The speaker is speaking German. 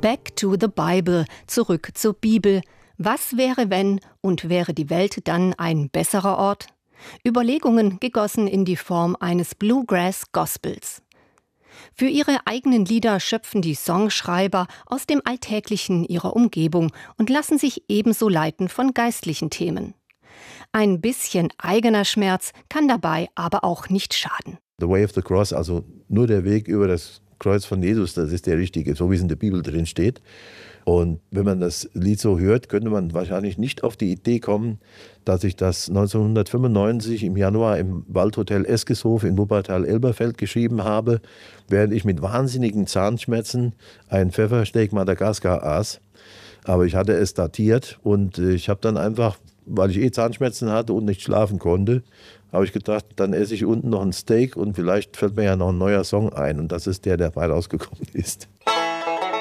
Back to the Bible, zurück zur Bibel. Was wäre, wenn und wäre die Welt dann ein besserer Ort? Überlegungen gegossen in die Form eines Bluegrass-Gospels. Für ihre eigenen Lieder schöpfen die Songschreiber aus dem Alltäglichen ihrer Umgebung und lassen sich ebenso leiten von geistlichen Themen. Ein bisschen eigener Schmerz kann dabei aber auch nicht schaden. The Way of the Cross, also nur der Weg über das Kreuz von Jesus, das ist der richtige, so wie es in der Bibel drin steht. Und wenn man das Lied so hört, könnte man wahrscheinlich nicht auf die Idee kommen, dass ich das 1995 im Januar im Waldhotel Eskeshof in Wuppertal-Elberfeld geschrieben habe, während ich mit wahnsinnigen Zahnschmerzen ein Pfeffersteak Madagaskar aß. Aber ich hatte es datiert und ich habe dann einfach, weil ich Zahnschmerzen hatte und nicht schlafen konnte, habe ich gedacht, dann esse ich unten noch ein Steak und vielleicht fällt mir ja noch ein neuer Song ein. Und das ist der dabei rausgekommen ist.